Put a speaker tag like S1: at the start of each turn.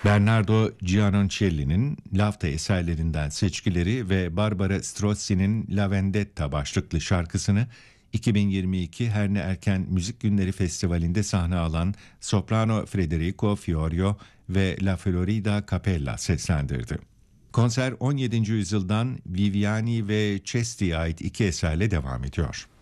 S1: Bernardo Giannoncelli'nin Lafta eserlerinden seçkileri ve Barbara Strozzi'nin La Vendetta başlıklı şarkısını 2022 Herne Erken Müzik Günleri Festivali'nde sahne alan soprano Federico Fiorio ve La Florida Capella seslendirdi. Konser 17. yüzyıldan Viviani ve Cesti'ye ait iki eserle devam ediyor.